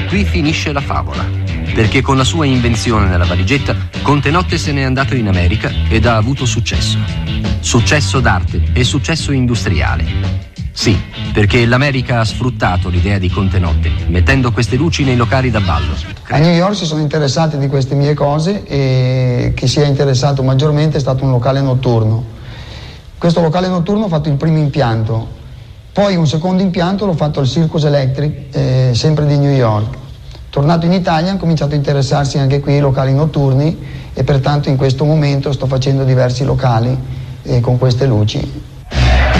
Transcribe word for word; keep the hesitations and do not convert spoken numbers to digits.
E qui finisce la favola, perché con la sua invenzione nella valigetta, Contenotte se n'è andato in America ed ha avuto successo. Successo d'arte e successo industriale. Sì, perché l'America ha sfruttato l'idea di Contenotte, mettendo queste luci nei locali da ballo. A New York si sono interessati di queste mie cose e chi si è interessato maggiormente è stato un locale notturno. Questo locale notturno ho fatto il primo impianto, poi un secondo impianto l'ho fatto al Circus Electric, eh, sempre di New York. Tornato in Italia ho cominciato a interessarsi anche qui ai locali notturni e pertanto in questo momento sto facendo diversi locali eh, con queste luci.